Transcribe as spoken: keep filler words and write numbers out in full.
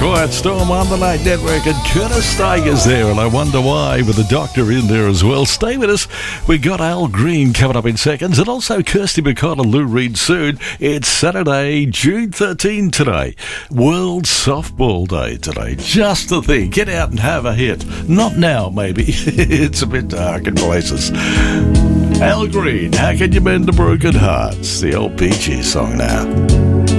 Quiet Storm on the Night Network, and Curtis Stigers there, and I wonder why, with the Doctor in there as well. Stay with us. We got Al Green coming up in seconds, and also Kirsty McConnell and Lou Reed soon. It's Saturday, June thirteenth today. World Softball Day today. Just to think, get out and have a hit. Not now, maybe. It's a bit dark in places. Al Green, How Can You Mend a Broken Heart? It's the old Bee Gees song now.